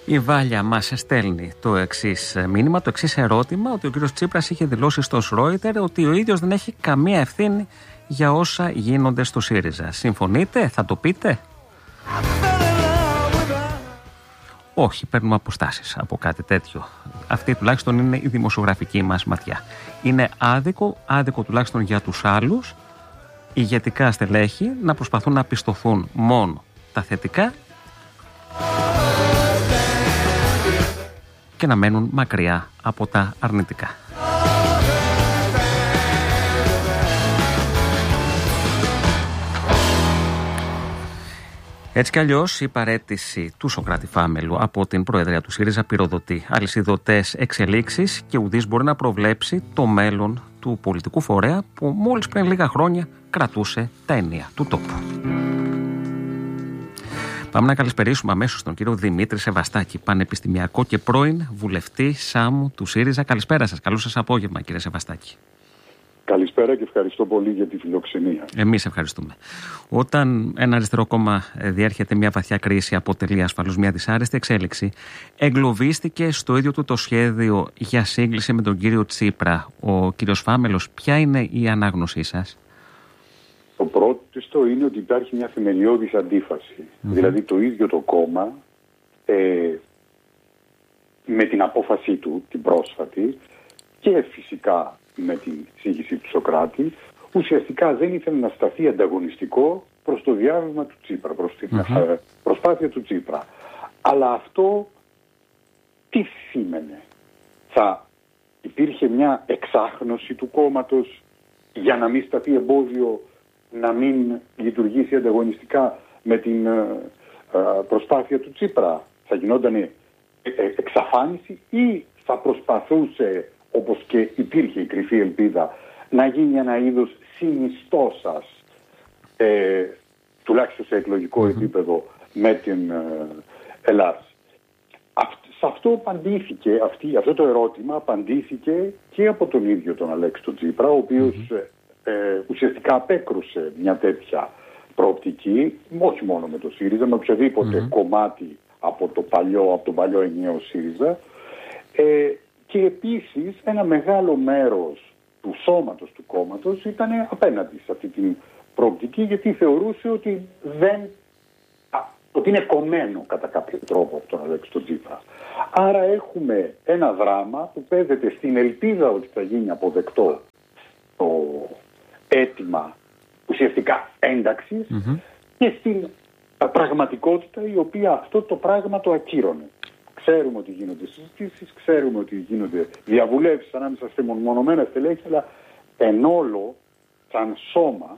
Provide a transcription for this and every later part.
Η Βάλια μας στέλνει το εξής μήνυμα, το εξής ερώτημα, ότι ο κύριος Τσίπρας είχε δηλώσει στο Reuters ότι ο ίδιος δεν έχει καμία ευθύνη για όσα γίνονται στο ΣΥΡΙΖΑ. Συμφωνείτε, θα το πείτε? Όχι, παίρνουμε αποστάσεις από κάτι τέτοιο. Αυτή τουλάχιστον είναι η δημοσιογραφική μας ματιά. Είναι άδικο τουλάχιστον για τους άλλους, ηγετικά στελέχη να προσπαθούν να πιστωθούν μόνο τα θετικά και να μένουν μακριά από τα αρνητικά. Έτσι κι αλλιώς, η παραίτηση του Σωκράτη Φάμελου από την Προεδρία του ΣΥΡΙΖΑ πυροδοτεί αλυσιδωτές εξελίξεις και ουδής μπορεί να προβλέψει το μέλλον του πολιτικού φορέα που μόλις πριν λίγα χρόνια κρατούσε τα ενία του τόπου. Πάμε να καλησπερίσουμε αμέσως τον κύριο Δημήτρη Σεβαστάκη, πανεπιστημιακό και πρώην βουλευτή ΣΑΜ του ΣΥΡΙΖΑ. Καλησπέρα σας. Καλό σας απόγευμα, κύριε Σεβαστάκη. Καλησπέρα και ευχαριστώ πολύ για τη φιλοξενία. Εμείς ευχαριστούμε. Όταν ένα αριστερό κόμμα διέρχεται μια βαθιά κρίση, αποτελεί ασφαλώς μια δυσάρεστη εξέλιξη, εγκλωβίστηκε στο ίδιο του το σχέδιο για σύγκληση με τον κύριο Τσίπρα ο κύριος Φάμελος. Ποια είναι η ανάγνωσή σας? Το πρώτο είναι ότι υπάρχει μια θεμελιώδης αντίφαση. Δηλαδή το ίδιο το κόμμα με την απόφασή του, την πρόσφατη, και φυσικά με την εισήγηση του Σωκράτη, ουσιαστικά δεν ήθελε να σταθεί ανταγωνιστικό προς το διάβημα του Τσίπρα, προς την προσπάθεια του Τσίπρα. Αλλά αυτό τι σήμαινε? Θα υπήρχε μια εξάχνωση του κόμματος για να μην σταθεί εμπόδιο, να μην λειτουργήσει ανταγωνιστικά με την προσπάθεια του Τσίπρα? Θα γινόταν εξαφάνιση ή θα προσπαθούσε, όπως και υπήρχε η κρυφή ελπίδα, να γίνει ένα είδος συνιστώσας, τουλάχιστον σε εκλογικό επίπεδο, με την Ελλάδα? Σε αυτό απαντήθηκε, αυτό το ερώτημα απαντήθηκε και από τον ίδιο τον Αλέξη τον Τσίπρα, ο οποίος ουσιαστικά απέκρουσε μια τέτοια προοπτική, όχι μόνο με το ΣΥΡΙΖΑ, με οποιοδήποτε κομμάτι από τον παλιό ενιαίο ΣΥΡΙΖΑ, και επίσης ένα μεγάλο μέρος του σώματος του κόμματος ήταν απέναντι σε αυτή την προοπτική, γιατί θεωρούσε ότι είναι κομμένο κατά κάποιο τρόπο από τον Αλέξη τον Τσίπρα. Άρα έχουμε ένα δράμα που παίζεται στην ελπίδα ότι θα γίνει αποδεκτό το αίτημα ουσιαστικά ένταξης και στην πραγματικότητα η οποία αυτό το πράγμα το ακύρωνε. Ξέρουμε ότι γίνονται συζητήσεις, ξέρουμε ότι γίνονται διαβουλεύσεις ανάμεσα σε μονομένα στελέχη, αλλά εν όλο, σαν σώμα,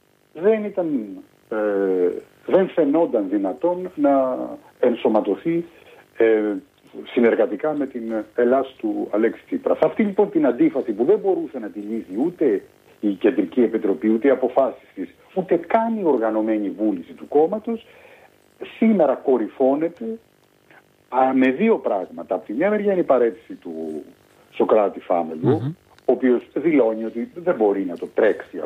δεν φαινόταν δυνατόν να ενσωματωθεί συνεργατικά με την Ελλάδα του Αλέξη Τσίπρα. Σε αυτή λοιπόν την αντίφαση που δεν μπορούσε να τη λύσει ούτε η Κεντρική Επιτροπή, ούτε οι αποφάσεις της, ούτε καν η οργανωμένη βούληση του κόμματος, σήμερα κορυφώνεται με δύο πράγματα. Από τη μια μεριά είναι η παραίτηση του Σωκράτη Φάμελου, ο οποίος δηλώνει ότι δεν μπορεί να το τρέξει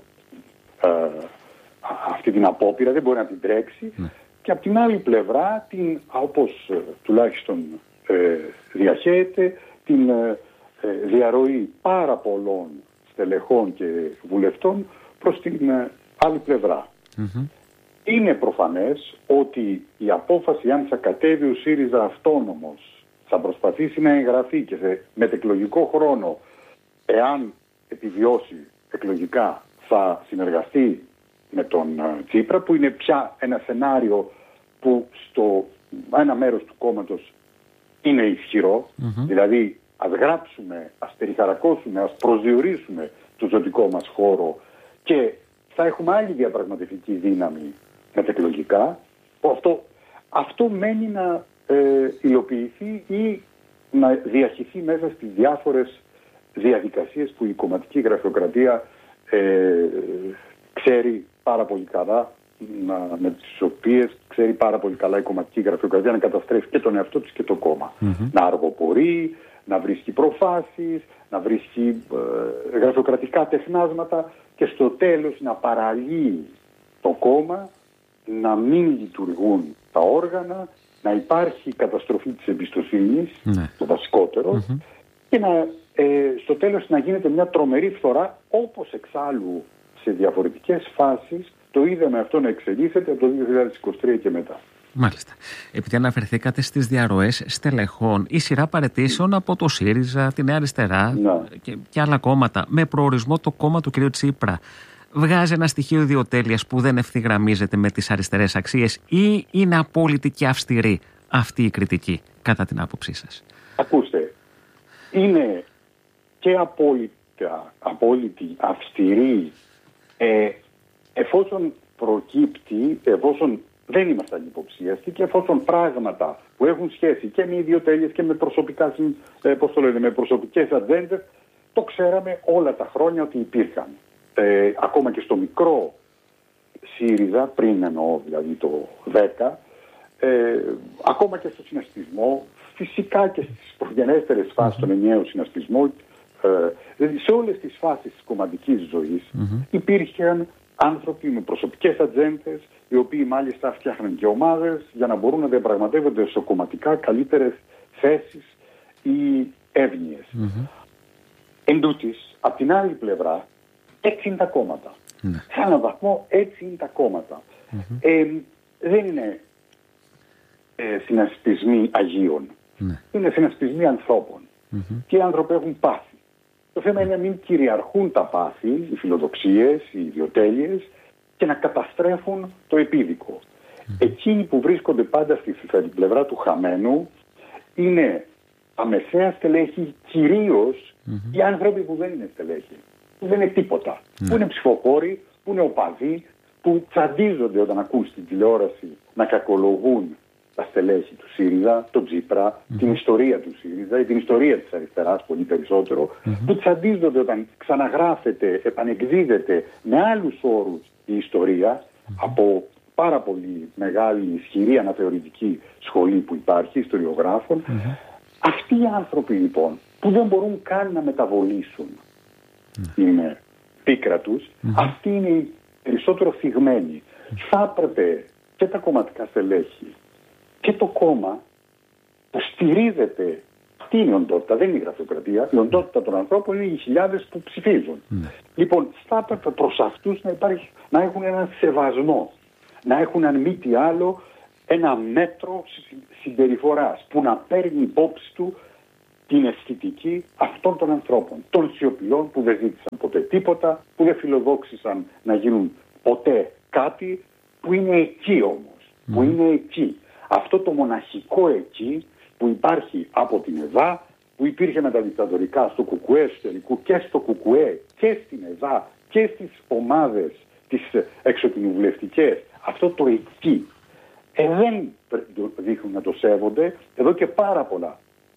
αυτή την απόπειρα, δεν μπορεί να την τρέξει. Και από την άλλη πλευρά, όπως τουλάχιστον διαχέεται, την διαρροή πάρα πολλών στελεχών και βουλευτών προς την άλλη πλευρά. Είναι προφανές ότι η απόφαση, αν θα κατέβει ο ΣΥΡΙΖΑ αυτόνομος, θα προσπαθήσει να εγγραφεί και σε μετεκλογικό χρόνο, εάν επιβιώσει εκλογικά, θα συνεργαστεί με τον Τσίπρα, που είναι πια ένα σενάριο που στο ένα μέρος του κόμματος είναι ισχυρό. Δηλαδή ας γράψουμε, ας περιχαρακώσουμε, ας προσδιορίσουμε το ζωτικό μας χώρο και θα έχουμε άλλη διαπραγματευτική δύναμη μετεκλογικά. Αυτό μένει να υλοποιηθεί ή να διαχυθεί μέσα στις διάφορες διαδικασίες που η κομματική γραφειοκρατία ξέρει πάρα πολύ καλά, με τις οποίες ξέρει πάρα πολύ καλά η κομματική γραφειοκρατία να καταστρέφει και τον εαυτό της και το κόμμα. Να αργοπορεί, να βρίσκει προφάσεις, να βρίσκει γραφειοκρατικά τεχνάσματα και στο τέλος να παραλύει το κόμμα, να μην λειτουργούν τα όργανα να υπάρχει καταστροφή της εμπιστοσύνης, το βασικότερο, και στο τέλος να γίνεται μια τρομερή φθορά, όπως εξάλλου σε διαφορετικές φάσεις το είδαμε αυτό να εξελίσσεται από το 2023 και μετά. Μάλιστα. Επειδή αναφερθήκατε στις διαρροές στελεχών, η σειρά παραιτήσεων από το ΣΥΡΙΖΑ, τη Νέα Αριστερά και άλλα κόμματα, με προορισμό το κόμμα του κ. Τσίπρα, βγάζει ένα στοιχείο ιδιοτέλειας που δεν ευθυγραμμίζεται με τις αριστερές αξίες, ή είναι απόλυτη και αυστηρή αυτή η κριτική, κατά την άποψή σας? Ακούστε, είναι και απόλυτη, αυστηρή, εφόσον προκύπτει, εφόσον δεν ήμασταν υποψίαστοι και εφόσον πράγματα που έχουν σχέση και με ιδιοτέλειες και με προσωπικές ατζέντες, το ξέραμε όλα τα χρόνια ότι υπήρχαν. Ακόμα και στο μικρό ΣΥΡΙΖΑ, πριν εννοώ δηλαδή το 10, ακόμα και στο συνασπισμό, φυσικά και στις προγενέστερες φάσεις των ενιαίων συνασπισμών, δηλαδή σε όλες τις φάσεις της κομματικής ζωής υπήρχαν άνθρωποι με προσωπικές ατζέντες, οι οποίοι μάλιστα φτιάχναν και ομάδες για να μπορούν να διαπραγματεύονται εσωκομματικά καλύτερες θέσεις ή εύνοιες. Εν τούτης, απ' την άλλη πλευρά, έτσι είναι τα κόμματα. Σε έναν βαθμό έτσι είναι τα κόμματα. Δεν είναι συνασπισμοί Αγίων. Είναι συνασπισμοί ανθρώπων. Και οι άνθρωποι έχουν πάθη. Το θέμα είναι να μην κυριαρχούν τα πάθη, οι φιλοδοξίες, οι ιδιοτέλειες, και να καταστρέφουν το επίδικο. Εκείνοι που βρίσκονται πάντα στη πλευρά του χαμένου είναι τα μεσαία στελέχη, κυρίως οι άνθρωποι που δεν είναι στελέχη, που δεν είναι τίποτα, που είναι ψηφοφόροι, που είναι οπαδοί, που τσαντίζονται όταν ακούν στην τηλεόραση να κακολογούν τα στελέχη του ΣΥΡΙΖΑ, τον Τσίπρα, την ιστορία του ΣΥΡΙΖΑ ή την ιστορία της αριστεράς πολύ περισσότερο, που τσαντίζονται όταν ξαναγράφεται, επανεκδίδεται με άλλους όρους η ιστορία από πάρα πολύ μεγάλη, ισχυρή αναθεωρητική σχολή που υπάρχει, ιστοριογράφων. Αυτοί οι άνθρωποι λοιπόν που δεν μπορούν καν να μεταβολήσουν την πίκρα τους, αυτοί είναι οι περισσότερο θυγμένοι. Θα έπρεπε και τα κομματικά στελέχη και το κόμμα που στηρίζεται, αυτή είναι η οντότητα, δεν είναι η γραφειοκρατία, η οντότητα των ανθρώπων είναι οι χιλιάδες που ψηφίζουν. Λοιπόν, θα έπρεπε προς αυτούς να έχουν έναν σεβασμό, να έχουν αν μη τι άλλο ένα μέτρο συμπεριφοράς που να παίρνει υπόψη του την αισθητική αυτών των ανθρώπων, των σιωπηλών που δεν ζήτησαν ποτέ τίποτα, που δεν φιλοδόξησαν να γίνουν ποτέ κάτι, που είναι εκεί όμως, που είναι εκεί. Αυτό το μοναχικό εκεί που υπάρχει από την ΕΔΑ, που υπήρχε με τα δικτατορικά στο ΚΚΕ εσωτερικού και στο ΚΚΕ και στην ΕΔΑ και στις ομάδες τις εξοκοινοβουλευτικές, αυτό το εκεί δεν δείχνουν να το σέβονται εδώ και πάρα πολλά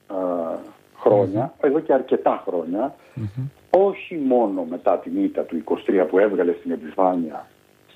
χρόνια, εδώ και αρκετά χρόνια, όχι μόνο μετά την ήττα του 23 που έβγαλε στην επιφάνεια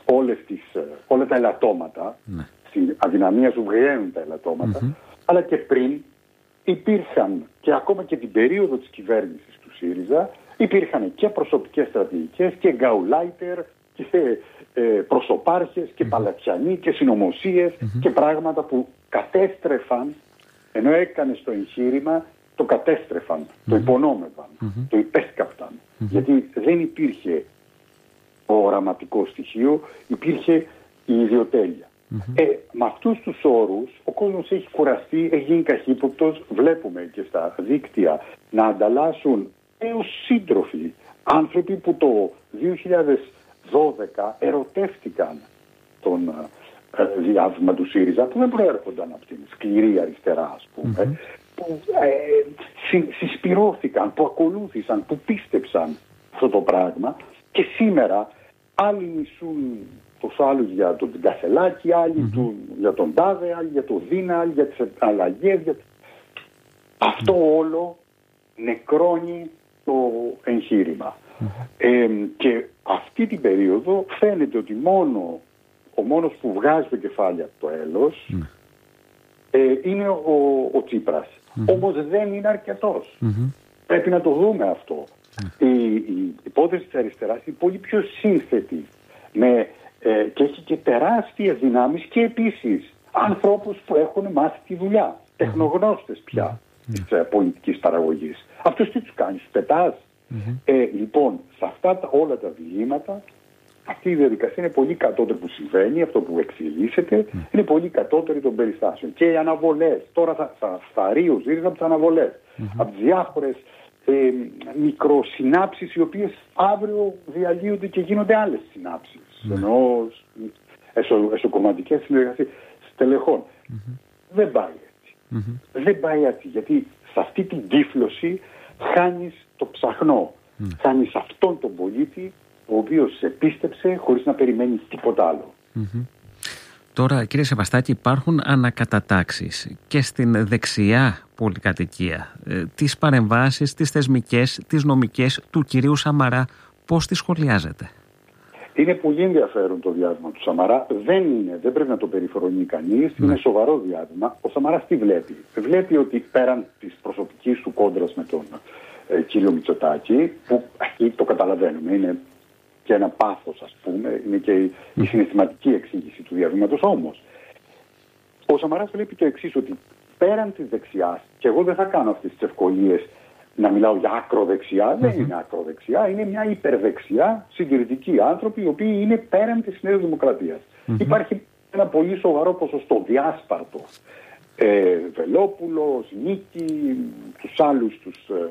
όλα τα ελαττώματα, στην αδυναμία σου βγαίνουν τα ελαττώματα, αλλά και πριν υπήρχαν και ακόμα και την περίοδο της κυβέρνησης του ΣΥΡΙΖΑ υπήρχαν και προσωπικές στρατηγικές και γκαουλάιτερ και προσωπάρχες και παλατιανοί και συνωμοσίες και πράγματα που κατέστρεφαν, ενώ έκανε το εγχείρημα, το κατέστρεφαν, το υπονόμευαν, το υπέσκαπταν. Γιατί δεν υπήρχε το οραματικό στοιχείο, υπήρχε η ιδιοτέλεια. Με αυτούς τους όρους ο κόσμος έχει κουραστεί, έχει γίνει καχύποπτος. Βλέπουμε και στα δίκτυα να ανταλλάσσουν έως σύντροφοι άνθρωποι που το 2012 ερωτεύτηκαν τον διάβημα του ΣΥΡΙΖΑ, που δεν προέρχονταν από την σκληρή αριστερά, ας πούμε, που συσπυρώθηκαν, που ακολούθησαν, που πίστεψαν αυτό το πράγμα, και σήμερα άλλοι μισούν τους άλλους για τον Κασελάκη, άλλοι για τον Τάδε, άλλοι για τον Δίνα, άλλοι για τις αλλαγές. Αυτό όλο νεκρώνει το εγχείρημα. Και αυτή την περίοδο φαίνεται ότι ο μόνος που βγάζει το κεφάλι από το έλος είναι ο Τσίπρας. Όμως δεν είναι αρκετός. Πρέπει να το δούμε αυτό. Η υπόθεση της αριστεράς είναι πολύ πιο σύνθετη και έχει και τεράστιες δυνάμεις και επίσης Ανθρώπους που έχουν μάθει τη δουλειά, τεχνογνώστες πια της πολιτικής παραγωγής. Αυτούς τι τους κάνεις, τους πετάς? Λοιπόν, σε αυτά όλα τα διηγήματα, αυτή η διαδικασία είναι πολύ κατώτερη που συμβαίνει, αυτό που εξελίσσεται, είναι πολύ κατώτερη των περιστάσεων. Και οι αναβολές, τώρα θα ρίου ζήτησα από τις αναβολές, από τις διάφορες μικροσυνάψεις οι οποίες αύριο διαλύονται και γίνονται άλλες συνάψεις. Εννοώ εσωκομματικές συνεργασίες στελεχών. Δεν πάει έτσι. Δεν πάει έτσι, γιατί σε αυτή την τύφλωση χάνεις το ψαχνό. Χάνεις αυτόν τον πολίτη ο οποίος σε πίστεψε χωρίς να περιμένει τίποτα άλλο. Τώρα, κύριε Σεβαστάκη, υπάρχουν ανακατατάξεις και στην δεξιά πολυκατοικία. Τις παρεμβάσεις, τις θεσμικές, τις νομικές του κυρίου Σαμαρά, πώς τις σχολιάζετε? Είναι πολύ ενδιαφέρον το διάβημα του Σαμαρά. Δεν πρέπει να το περιφρονεί κανείς. Είναι σοβαρό διάβημα. Ο Σαμαράς τι βλέπει? Βλέπει ότι πέραν της προσωπικής του κόντρας με τον κύριο Μητσοτάκη, που εκεί το καταλαβαίνουμε, είναι και ένα πάθος, ας πούμε, είναι και η συναισθηματική εξήγηση του διαβήματος. Όμως, ο Σαμαράς βλέπει το εξής, ότι πέραν της δεξιάς, και εγώ δεν θα κάνω αυτές τις ευκολίες να μιλάω για ακροδεξιά, δεν είναι ακροδεξιά, είναι μια υπερδεξιά συντηρητικοί άνθρωποι, οι οποίοι είναι πέραν της Νέας Δημοκρατίας. Υπάρχει ένα πολύ σοβαρό ποσοστό, διάσπαρτο. Βελόπουλος, Νίκη, τους άλλους,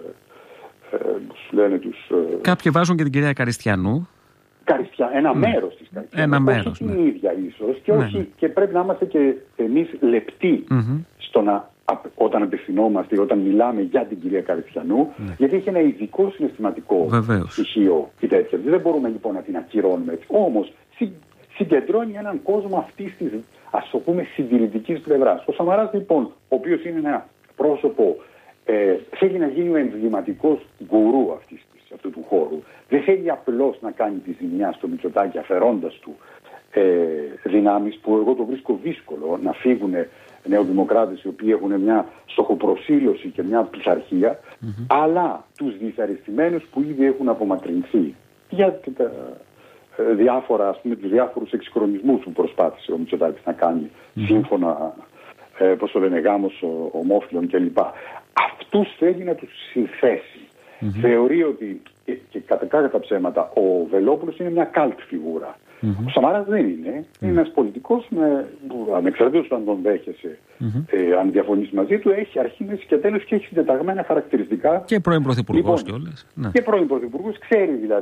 Κάποιοι βάζουν και την κυρία Καριστιανού. Ένα μέρος της Καριστιανού. Όχι την ίδια ίσως, και όχι, και πρέπει να είμαστε και εμείς λεπτοί στο να, όταν απευθυνόμαστε ή όταν μιλάμε για την κυρία Καριστιανού, γιατί έχει ένα ειδικό συναισθηματικό στοιχείο και τέτοια. Δεν μπορούμε λοιπόν να την ακυρώνουμε έτσι. Όμως συγκεντρώνει έναν κόσμο αυτής της, ας το πούμε, συντηρητικής πλευράς. Ο Σαμαράς λοιπόν, ο οποίος είναι ένα πρόσωπο, θέλει να γίνει ο εμβληματικός γκουρού αυτού του χώρου. Δεν θέλει απλώς να κάνει τη ζημιά στο Μητσοτάκη αφαιρώντας του δυνάμεις, που εγώ το βρίσκω δύσκολο να φύγουν νεοδημοκράτες οι οποίοι έχουν μια στοχοπροσήλωση και μια πειθαρχία, αλλά τους δυσαρεστημένους που ήδη έχουν απομακρυνθεί για τα διάφορα, ας πούμε, τους διάφορους εξυγχρονισμούς που προσπάθησε ο Μητσοτάκης να κάνει σύμφωνα, πώς το λένε, γάμος ομόφυλων κλπ. Αυτούς θέλει να τους συνθέσει. Θεωρεί ότι, και κατά τα ψέματα, ο Βελόπουλος είναι μια καλτ φιγούρα. Ο Σαμαράς δεν είναι. Είναι ένας πολιτικός που, ανεξαρτήτως αν τον δέχεσαι, αν διαφωνείς μαζί του, έχει αρχή, μέση και τέλος και έχει συντεταγμένα χαρακτηριστικά. Και πρώην πρωθυπουργός κιόλας. Και πρώην πρωθυπουργός, ξέρει δηλαδή